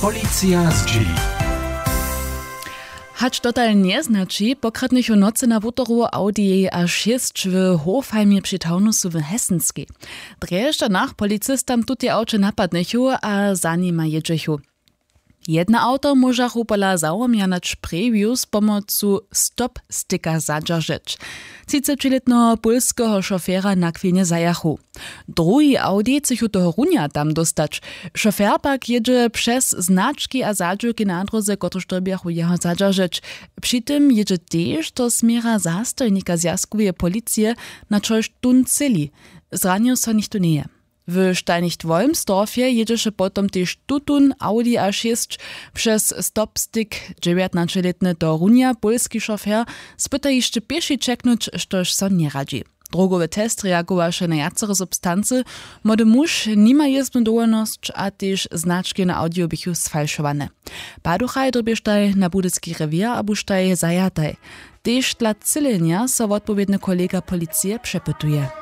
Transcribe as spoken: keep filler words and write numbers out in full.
Policja z dzieli. Hacz total nie znaczy, pokradnych o nocy na wutoru Audi A sześć w Hofheimie przy Taunusu w Hessenskiej. Dreszcza nach policistam tutie aucie napadnychu, a za nima jedzechu. Jedno auto możachu pola załomianać preview z pomocą stop-sticka zadrzeć. trzydziestoletniego polskiego szofera na chwilę zajachu. Drugi Audi chce toho runia tam dostać. Szofer pak jedzie przez znaczki a zadrzewki na drodze, którzy dobiachu jeho zadrzeć. Przy tym jedzie też to zmiera zastojnika zjazkowej policji na czojś tun celi. Zranił so nichto nie. W Steinicht-Wolmsdorfie jedzie potom też tutun Audi A sześć przez stop-stick dziewiętnastoletny do runia polski szofer spyta jeszcze pieši czeknąć, štož so nie radzi. Drogowy test reagowaše na jacere substancy, młody muž nima jezdnu dowolnosť a też znaczki na audio bychu sfalšowane. Paduchaj dobieżtaj na budycki rewier a buštaj zajataj. Tež dla cylenia so odpowiedny kolega policije przepytuje.